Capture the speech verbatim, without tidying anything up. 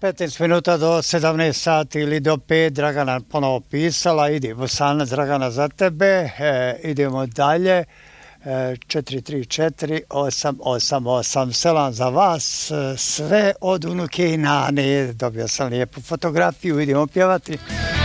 petnaest minuta do sedamnaest sati ili do pet, Dragana ponovo pisala, idi Bosanac Dragana za tebe, e, idemo dalje, e, četiri tri četiri osam osam osam, selam za vas, sve od unuke i Nane, dobio sam lijepu fotografiju, idemo pjevati.